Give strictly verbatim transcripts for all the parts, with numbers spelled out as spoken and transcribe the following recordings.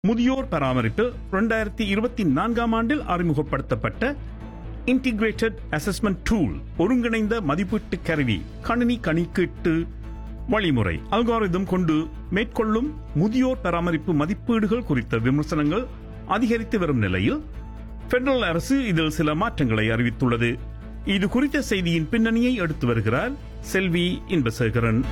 முதியோர் பராமரிப்பில் இரண்டாயிரத்தி இருபத்தி நான்காம் ஆண்டில் அறிமுகப்படுத்தப்பட்ட இன்டிகிரேட்டட் அசஸ்மெண்ட் டூல் ஒருங்கிணைந்த மதிப்பீட்டு கருவி கணினி கணக்கீட்டு வழிமுறை அல்காரிதம் கொண்டு மேற்கொள்ளும் முதியோர் பராமரிப்பு மதிப்பீடுகள் குறித்த விமர்சனங்கள் அதிகரித்து வரும் நிலையில் பெடரல் அரசு இதில் சில மாற்றங்களை அறிவித்துள்ளது. இது குறித்த செய்தியின் பின்னணியை எடுத்து வருகிறார் செல்வி இன்பசேகரன்.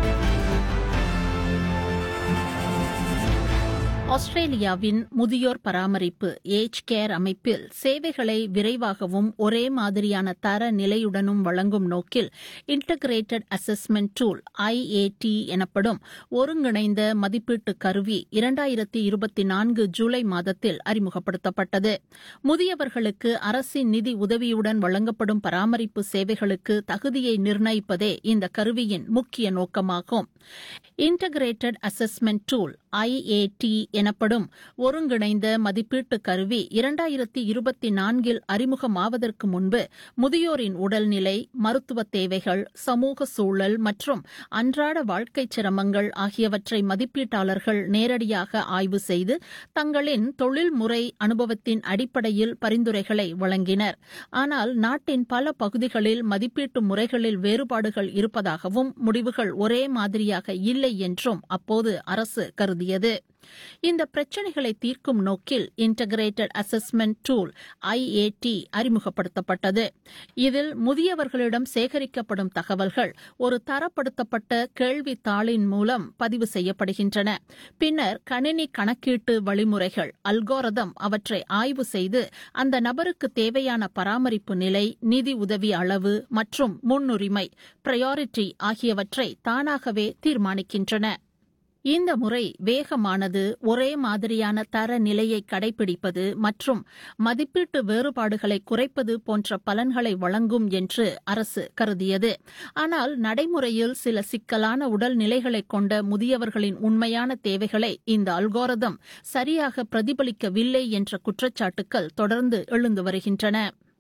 ஆஸ்திரேலியாவின் முதியோர் பராமரிப்பு ஏஜ் கேர் அமைப்பில் சேவைகளை விரைவாகவும் ஒரே மாதிரியான தர நிலையுடனும் வழங்கும் நோக்கில் இன்டகிரேட்டட் அசஸ்மெண்ட் டூல் ஐஏடி எனப்படும் ஒருங்கிணைந்த மதிப்பீட்டு கருவி இரண்டாயிரத்தி இருபத்தி நான்கு ஜூலை மாதத்தில் அறிமுகப்படுத்தப்பட்டது. முதியவர்களுக்கு அரசின் நிதி உதவியுடன் வழங்கப்படும் பராமரிப்பு சேவைகளுக்கு தகுதியை நிர்ணயிப்பதே இந்த கருவியின் முக்கிய நோக்கமாகும். இன்டகிரேட்டட் அசஸ்மெண்ட் டூல் ஐஏடி எனப்படும் ஒருங்கிணைந்த மதிப்பீட்டு கருவி இரண்டாயிரத்தி இருபத்தி நான்கில் அறிமுகமாவதற்கு முன்பு முதியோரின் உடல்நிலை, மருத்துவ தேவைகள், சமூக சூழல் மற்றும் அன்றாட வாழ்க்கை சிரமங்கள் ஆகியவற்றை மதிப்பீட்டாளர்கள் நேரடியாக ஆய்வு செய்து தங்களின் தொழில்முறை அனுபவத்தின் அடிப்படையில் பரிந்துரைகளை வழங்கினர். ஆனால் நாட்டின் பல பகுதிகளில் மதிப்பீட்டு முறைகளில் வேறுபாடுகள் இருப்பதாகவும் முடிவுகள் ஒரே மாதிரியாக இல்லை என்றும் அப்போது அரசு கருதியது. இந்த பிரச்சினைகளை தீர்க்கும் நோக்கில் இன்டகிரேட்டட் அசஸ்மெண்ட் டூல் ஐஏடி அறிமுகப்படுத்தப்பட்டது. இதில் முதியவர்களிடம் சேகரிக்கப்படும் தகவல்கள் ஒரு தரப்படுத்தப்பட்ட கேள்வித்தாளின் மூலம் பதிவு செய்யப்படுகின்றன. பின்னர் கணினி கணக்கீட்டு வழிமுறைகள் அல்காரிதம் அவற்றை ஆய்வு செய்து அந்த நபருக்கு தேவையான பராமரிப்பு நிலை, நிதி உதவி அளவு மற்றும் முன்னுரிமை பிரையாரிட்டி ஆகியவற்றை தானாகவே தீர்மானிக்கின்றன. இந்த முறை வேகமானது, ஒரே மாதிரியான தர நிலையை கடைபிடிப்பது மற்றும் மதிப்பீட்டு வேறுபாடுகளை குறைப்பது போன்ற பலன்களை வழங்கும் என்று அரசு கருதியது. ஆனால் நடைமுறையில் சில சிக்கலான உடல் நிலைகளை கொண்ட முதியவர்களின் உண்மையான தேவைகளை இந்த அல்காரிதம் சரியாக பிரதிபலிக்கவில்லை என்ற குற்றச்சாட்டுக்கள் தொடர்ந்து எழுந்து வருகின்றன.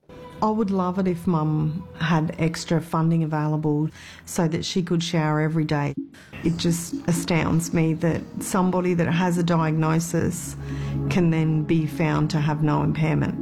I would love it if Mum had extra funding available so that she could shower every day. It just astounds me that somebody that has a diagnosis can then be found to have no impairment.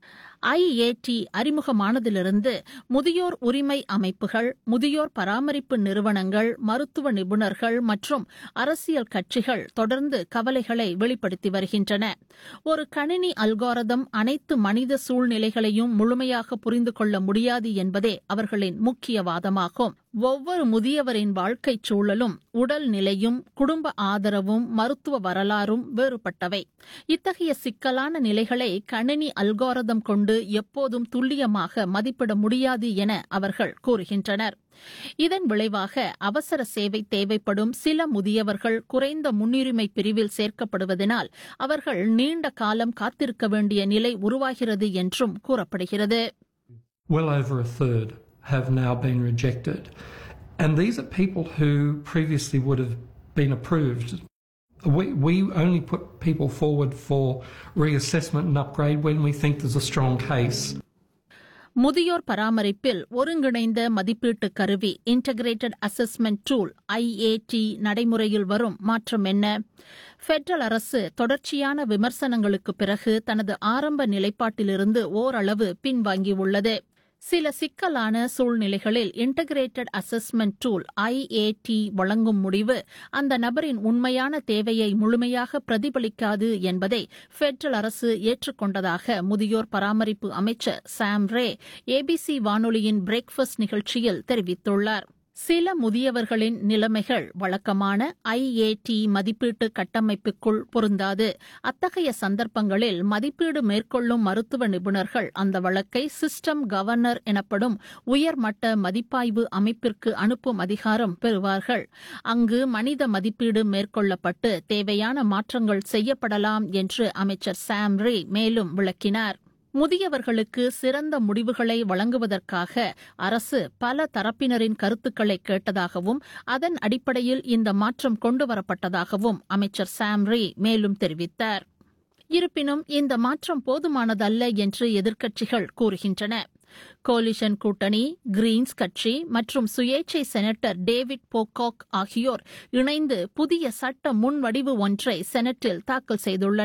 IAT அறிமுகமானதிலிருந்து முதியோர் உரிமை அமைப்புகள், முதியோர் பராமரிப்பு நிறுவனங்கள், மருத்துவ நிபுணர்கள் மற்றும் அரசியல் கட்சிகள் தொடர்ந்து கவலைகளை வெளிப்படுத்தி வருகின்றன. ஒரு கணினி அல்காரிதம் அனைத்து மனித சூழ்நிலைகளையும் முழுமையாக புரிந்து கொள்ள முடியாது என்பதே அவர்களின் முக்கிய வாதமாகும். ஒவ்வொரு முதியவரின் வாழ்க்கைச் சூழலும், உடல் நிலையும், குடும்ப ஆதரவும், மருத்துவ வரலாறும் வேறுபட்டவை. இத்தகைய சிக்கலான நிலைகளை கணினி அல்காரிதம் கொண்டு எப்போதும் துல்லியமாக மதிப்பிட முடியாது என அவர்கள் கூறுகின்றனர். இதன் விளைவாக அவசர சேவை தேவைப்படும் சில முதியவர்கள் குறைந்த முன்னுரிமை பிரிவில் சேர்க்கப்படுவதனால் அவர்கள் நீண்ட காலம் காத்திருக்க வேண்டிய நிலை உருவாகிறது என்றும் கூறப்படுகிறது. Well over a third have now been rejected. And these are people who previously would have been approved. We, we only put people forward for reassessment and upgrade when we think there's a strong case. முதியோர் பராமரிப்பில் ஒருங்கிணைந்த மதிப்பீட்டு கருவி integrated assessment tool IAT நடைமுறையில் வரும் மாற்றம் என்ன? Federal அரசு தொடர்ச்சியான விமர்சனங்களுக்கு பிறகு தனது ஆரம்ப நிலைப்பாட்டிலிருந்து ஓரளவு பின்வாங்கியுள்ளது. சில சிக்கலான சூழ்நிலைகளில் இன்டகிரேட்டட் அசஸ்மெண்ட் டூல் ஐஏடி வழங்கும் முடிவு அந்த நபரின் உண்மையான தேவையை முழுமையாக பிரதிபலிக்காது என்பதை பெடரல் அரசு ஏற்றுக்கொண்டதாக முதியோர் பராமரிப்பு அமைச்சர் சாம் ரே ஏபிசி வானொலியின் பிரேக்ஃபாஸ்ட் நிகழ்ச்சியில் தெரிவித்துள்ளார். சில முதியவர்களின் நிலைமைகள் வழக்கமான ஐஏடி மதிப்பீட்டு கட்டமைப்புக்குள் பொருந்தாது. அத்தகைய சந்தர்ப்பங்களில் மதிப்பீடு மேற்கொள்ளும் மருத்துவ நிபுணர்கள் அந்த வழக்கை சிஸ்டம் கவர்னர் எனப்படும் உயர்மட்ட மதிப்பாய்வு அமைப்பிற்கு அனுப்பும் அதிகாரம் பெறுவார்கள். அங்கு மனித மதிப்பீடு மேற்கொள்ளப்பட்டு தேவையான மாற்றங்கள் செய்யப்படலாம் என்று அமைச்சர் சாம் ரே மேலும் விளக்கினார். முதியவர்களுக்கு சிறந்த முடிவுகளை வழங்குவதற்காக அரசு பல தரப்பினரின் கருத்துக்களை கேட்டதாகவும் அதன் அடிப்படையில் இந்த மாற்றம் கொண்டுவரப்பட்டதாகவும் அமைச்சர் சாம் ரே மேலும் தெரிவித்தார். இருப்பினும் இந்த மாற்றம் போதுமானதல்ல என்று எதிர்க்கட்சிகள் கூறுகின்றன. கோலிஷன் கூட்டணி, கிரீன்ஸ் கட்சி மற்றும் சுயேட்சை செனட்டர் டேவிட் போகாக் ஆகியோர் இணைந்து புதிய சட்ட முன்வடிவு ஒன்றை செனட்டில் தாக்கல் செய்துள்ளனர்.